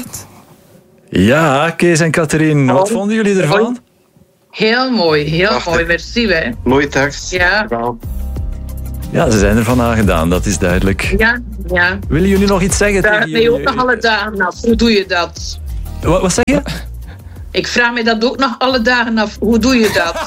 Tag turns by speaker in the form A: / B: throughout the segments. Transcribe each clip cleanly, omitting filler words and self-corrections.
A: gehoord?
B: Ja, Kees en Catherine, wat vonden jullie ervan?
C: Heel mooi, heel mooi. Merci, hè.
D: Mooie tekst.
C: Ja.
B: Ja, ze zijn ervan aangedaan, dat is duidelijk.
C: Ja.
B: Willen jullie nog iets zeggen
C: Vraag
B: tegen
C: mij
B: jullie?
C: ook nog alle dagen af. Hoe doe je dat?
B: Wat zeg je?
C: Ik vraag me dat ook nog alle dagen af. Hoe doe je dat?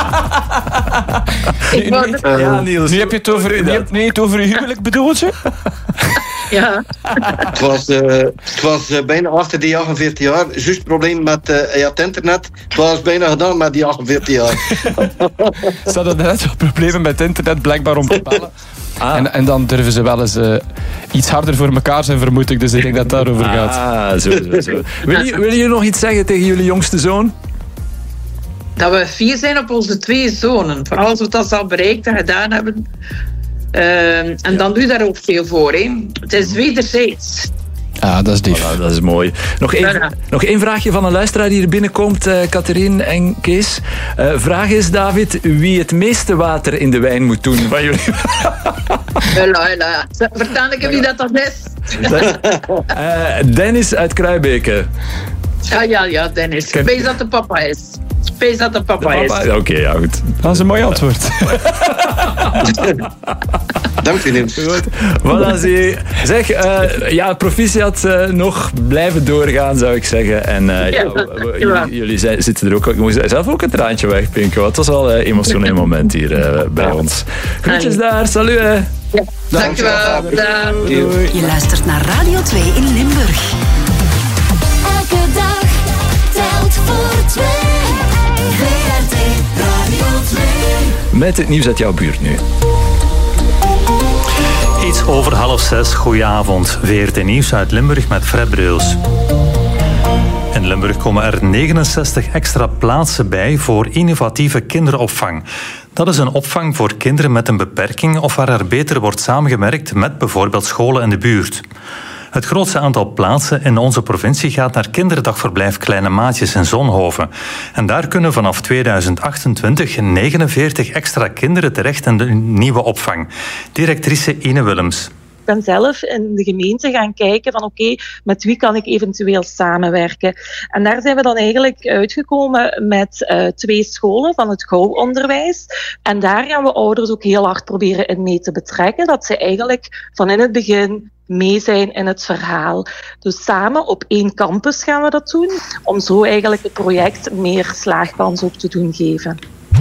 B: Ja, Niels.
A: Nu heb je het over je huwelijk, bedoelt je?
C: Ja.
D: Het was bijna achter die 48 jaar. Juist probleem met het internet. Het was bijna gedaan met die 48 jaar.
A: Ze hadden net wel problemen met internet, blijkbaar om te bellen. En dan durven ze wel eens iets harder voor elkaar zijn, vermoed ik. Dus ik denk dat het daarover gaat.
B: Zo. Willen jullie nog iets zeggen tegen jullie jongste zoon?
C: Dat we fier zijn op onze 2 zonen. Voor alles wat ze al bereikt en gedaan hebben. En dan doe je daar ook veel voor. Hè. Het is wederzijds.
A: Ja, dat is dief.
B: Voilà, dat is mooi. Nog één vraagje van een luisteraar die er binnenkomt, Catherine en Kees. Vraag is, David, wie het meeste water in de wijn moet doen van jullie?
C: Vertel ik wie dat is.
B: Dennis uit Kruibeke.
C: Ja, Dennis. Wees dat de papa is. Wees dat de papa is.
B: Oké, ja, goed.
A: Dat is een mooi antwoord.
D: Dank u, Niels.
B: Voilà, zie. Zeg, proficiat nog blijven doorgaan, zou ik zeggen. En jullie zitten er ook. Ik moest zelf ook een traantje wegpinken. Want het was wel een emotioneel moment hier bij ons. Groetjes daar, salut. Hè.
C: Ja, dankjewel.
E: Je luistert naar Radio 2 in Limburg.
F: Elke dag telt voor 2. VRT Radio 2.
B: Met het nieuws uit jouw buurt nu.
G: Iets over 5:30. Goedenavond. VRT Nieuws uit Limburg met Fred Breus. In Limburg komen er 69 extra plaatsen bij voor innovatieve kinderopvang. Dat is een opvang voor kinderen met een beperking of waar er beter wordt samengewerkt met bijvoorbeeld scholen in de buurt. Het grootste aantal plaatsen in onze provincie gaat naar kinderdagverblijf Kleine Maatjes in Zonhoven. En daar kunnen vanaf 2028 49 extra kinderen terecht in de nieuwe opvang. Directrice Ine Willems.
H: Ik ben zelf in de gemeente gaan kijken van oké, met wie kan ik eventueel samenwerken. En daar zijn we dan eigenlijk uitgekomen met 2 scholen van het GOU-onderwijs. En daar gaan we ouders ook heel hard proberen in mee te betrekken, dat ze eigenlijk van in het begin mee zijn in het verhaal. Dus samen op 1 campus gaan we dat doen, om zo eigenlijk het project meer slaagkans ook te doen geven.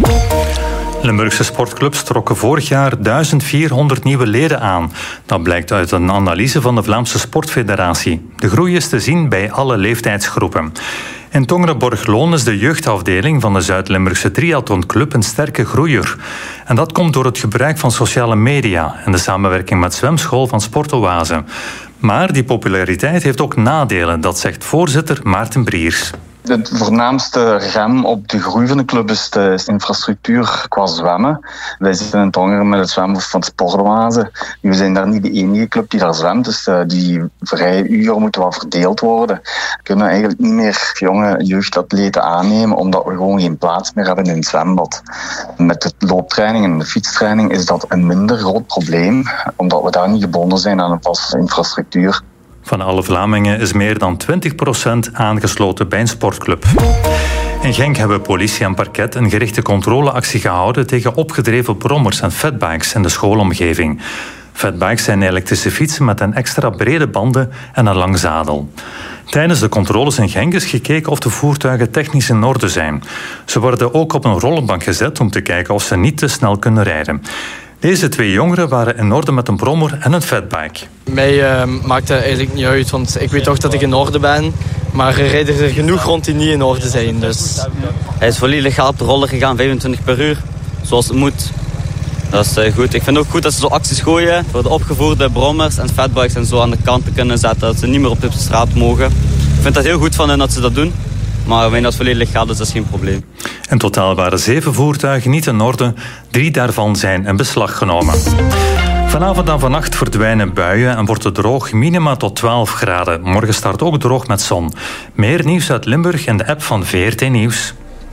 G: Limburgse sportclubs trokken vorig jaar 1400 nieuwe leden aan. Dat blijkt uit een analyse van de Vlaamse Sportfederatie. De groei is te zien bij alle leeftijdsgroepen. In Tongeren-Borgloon is de jeugdafdeling van de Zuid-Limburgse Triathlonclub een sterke groeier. En dat komt door het gebruik van sociale media en de samenwerking met zwemschool van Sportoase. Maar die populariteit heeft ook nadelen, dat zegt voorzitter Maarten Briers.
I: De voornaamste rem op de groei van de club is de infrastructuur qua zwemmen. Wij zitten in Tongeren met het zwembad van Sportoase. We zijn daar niet de enige club die daar zwemt, dus die vrije uren moeten wel verdeeld worden. We kunnen eigenlijk niet meer jonge jeugdatleten aannemen, omdat we gewoon geen plaats meer hebben in het zwembad. Met de looptraining en de fietstraining is dat een minder groot probleem, omdat we daar niet gebonden zijn aan een vaste infrastructuur.
G: Van alle Vlamingen is meer dan 20% aangesloten bij een sportclub. In Genk hebben politie en parket een gerichte controleactie gehouden tegen opgedreven brommers en fatbikes in de schoolomgeving. Fatbikes zijn elektrische fietsen met een extra brede banden en een lang zadel. Tijdens de controles in Genk is gekeken of de voertuigen technisch in orde zijn. Ze worden ook op een rollenbank gezet om te kijken of ze niet te snel kunnen rijden. Deze 2 jongeren waren in orde met een brommer en een fatbike.
J: Mij maakt dat eigenlijk niet uit, want ik weet toch dat ik in orde ben. Maar er rijden er genoeg rond die niet in orde zijn. Dus.
K: Hij is volledig legaal op de roller gegaan, 25 per uur, zoals het moet. Dat is goed. Ik vind het ook goed dat ze zo acties gooien voor de opgevoerde brommers en fatbikes en zo aan de kant te kunnen zetten. Dat ze niet meer op de straat mogen. Ik vind dat heel goed van hen dat ze dat doen. Maar wanneer dat volledig legaal is, dat is geen probleem.
G: In totaal waren 7 voertuigen niet in orde. 3 daarvan zijn in beslag genomen. Vanavond en vannacht verdwijnen buien en wordt het droog, minima tot 12 graden. Morgen start ook droog met zon. Meer nieuws uit Limburg in de app van VRT Nieuws.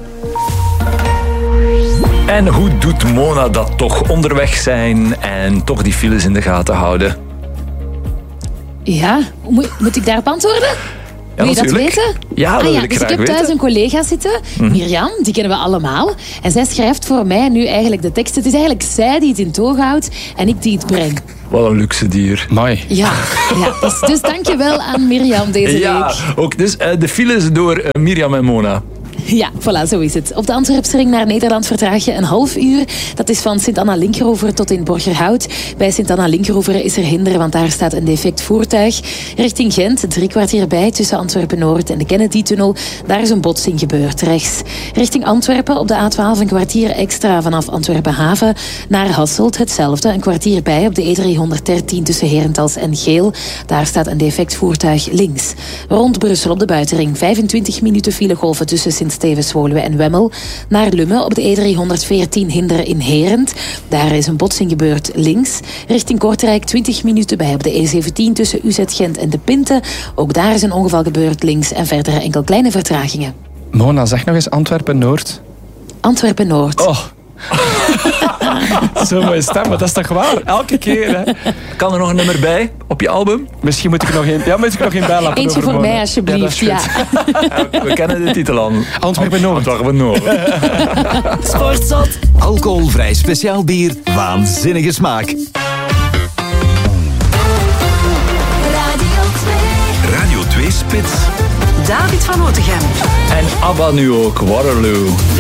B: En hoe doet Mona dat toch? Onderweg zijn en toch die files in de gaten houden.
L: Ja, moet ik daarop antwoorden? Wil je dat weten?
B: Ja, dat wil ik
L: dus
B: graag
L: ik heb thuis
B: weten.
L: een collega zitten, Mirjam, die kennen we allemaal. En zij schrijft voor mij nu eigenlijk de tekst. Het is eigenlijk zij die het in toog houdt en ik die het breng.
B: Wat een luxe dier.
A: Mooi.
L: Ja. Dus dank je wel aan Mirjam deze week.
B: Ook dus de files door Mirjam en Mona.
L: Ja, voilà, zo is het. Op de Antwerpsring naar Nederland vertraag je een half uur. Dat is van Sint-Anna-Linkeroever tot in Borgerhout. Bij Sint-Anna-Linkeroever is er hinder, want daar staat een defect voertuig. Richting Gent, 3 kwartier bij tussen Antwerpen-Noord en de Kennedy-tunnel. Daar is een botsing gebeurd, rechts. Richting Antwerpen op de A12 een kwartier extra vanaf Antwerpen-Haven. Naar Hasselt hetzelfde, een kwartier bij op de E313 tussen Herentals en Geel. Daar staat een defect voertuig links. Rond Brussel op de buitenring 25 minuten filegolven tussen Sint-Stevens-Woluwe en Wemmel. Naar Lummen op de E314 hinder in Herent. Daar is een botsing gebeurd links. Richting Kortrijk 20 minuten bij op de E17 tussen UZ-Gent en De Pinte. Ook daar is een ongeval gebeurd links en verder enkel kleine vertragingen.
A: Mona, zeg nog eens Antwerpen-Noord.
L: Antwerpen-Noord.
A: Oh. Zo mooie stem, maar dat is toch waar? Elke keer, hè?
B: Kan er nog een nummer bij op je album?
A: Misschien moet ik er nog één bijlappen.
L: Eentje voor mij, alsjeblieft. Ja,
B: We kennen de titel aan.
A: Antwerpen-Noord.
M: Sportzot. Alcoholvrij speciaal bier. Waanzinnige smaak.
F: Radio 2
M: Radio 2 Spits.
E: David van Otegem.
B: En ABBA nu ook, Waterloo.